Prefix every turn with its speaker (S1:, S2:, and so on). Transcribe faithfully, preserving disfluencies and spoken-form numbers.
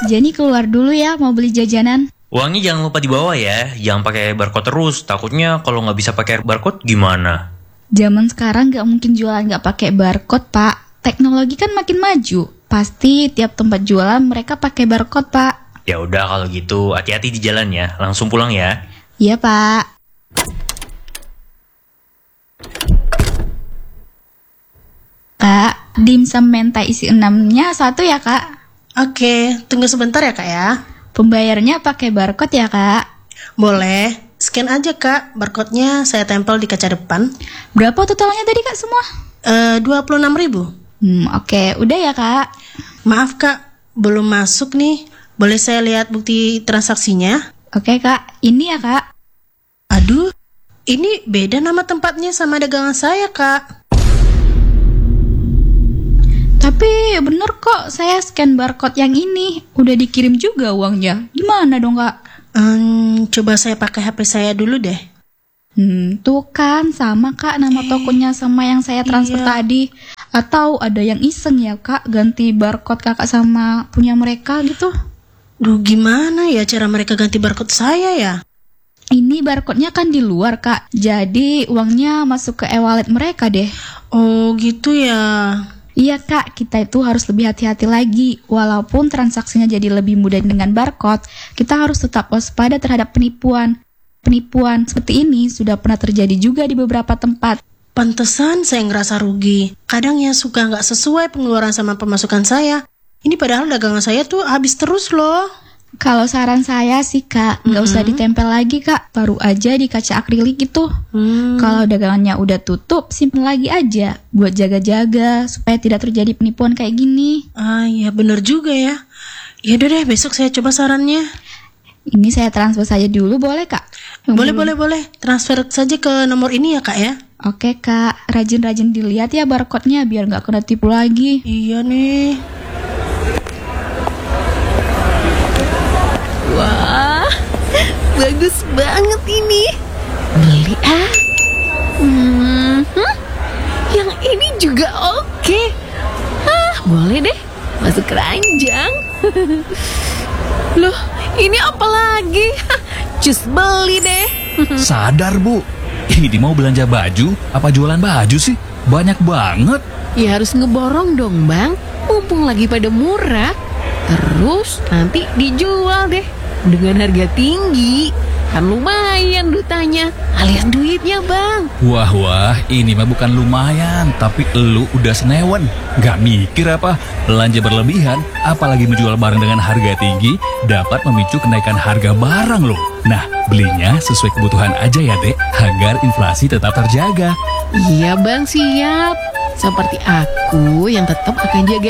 S1: Jenny keluar dulu ya, mau beli jajanan.
S2: Uangnya jangan lupa dibawa ya, jangan pakai barcode terus. Takutnya kalau nggak bisa pakai barcode gimana?
S1: Zaman sekarang nggak mungkin jualan nggak pakai barcode, Pak. Teknologi kan makin maju. Pasti tiap tempat jualan mereka pakai barcode, Pak.
S2: Ya udah kalau gitu, hati-hati di jalan ya. Langsung pulang ya.
S1: Iya, Pak. Kak, dimsum mentai isi enamnya satu ya, Kak?
S3: Oke, tunggu sebentar ya kak ya.
S1: Pembayarnya pakai barcode ya, Kak?
S3: Boleh, scan aja kak, barcode-nya saya tempel di kaca depan.
S1: Berapa totalnya tadi, Kak, semua?
S3: Eh, dua puluh enam ribu.
S1: Hmm, oke. Udah ya, Kak?
S3: Maaf kak, belum masuk nih. Boleh saya lihat bukti transaksinya?
S1: Oke, Kak. Ini ya, Kak?
S3: Aduh, ini beda nama tempatnya sama dagangan saya kak.
S1: Tapi bener kok, saya scan barcode yang ini. Udah dikirim juga uangnya. Gimana dong, Kak?
S3: Hmm, coba saya pakai H P saya dulu deh.
S1: Hmm, tuh kan sama, Kak, nama tokonya sama yang saya transfer
S3: iya.
S1: tadi. Atau ada yang iseng ya, Kak, ganti barcode kakak sama punya mereka gitu.
S3: Duh, gimana ya cara mereka ganti barcode saya ya?
S1: Ini barcode-nya kan di luar, Kak. Jadi uangnya masuk ke e-wallet mereka deh.
S3: Oh gitu ya.
S1: Iya, Kak, kita itu harus lebih hati-hati lagi. Walaupun transaksinya jadi lebih mudah dengan barcode, kita harus tetap waspada terhadap penipuan. Penipuan seperti ini sudah pernah terjadi juga di beberapa tempat.
S3: Pantesan saya ngerasa rugi. Kadang ya suka nggak sesuai pengeluaran sama pemasukan saya. Ini padahal dagangan saya tuh habis terus loh.
S1: Kalau saran saya sih, Kak, nggak usah ditempel lagi, Kak. Taruh aja di kaca akrilik gitu.
S3: Hmm.
S1: Kalau dagangannya udah tutup, simpen lagi aja. Buat jaga-jaga, supaya tidak terjadi penipuan kayak gini.
S3: Ah ya bener juga ya. Ya udah deh, besok saya coba sarannya.
S1: Ini saya transfer saja dulu, boleh, Kak?
S3: Boleh, boleh, boleh. Transfer saja ke nomor ini ya kak ya.
S1: Oke, Kak. Rajin-rajin dilihat ya barcode-nya, biar nggak kena tipu lagi.
S3: Iya nih.
S4: Wah, bagus banget ini. Beli ah. Hmm, hmm, yang ini juga oke. Ah, boleh deh, masuk keranjang. Loh, ini apa lagi? Cus beli deh.
S5: Sadar bu, ini mau belanja baju apa jualan baju sih? Banyak banget.
S4: Ya harus ngeborong dong bang, mumpung lagi pada murah. Terus nanti dijual deh dengan harga tinggi. Kan lumayan dutanya, alias duitnya bang.
S5: Wah wah, ini mah bukan lumayan, tapi elu udah senewan. Gak mikir apa? Belanja berlebihan, apalagi menjual barang dengan harga tinggi, dapat memicu kenaikan harga barang loh. Nah, belinya sesuai kebutuhan aja ya dek, agar inflasi tetap terjaga.
S4: Iya bang, siap. Seperti aku yang tetap akan jaga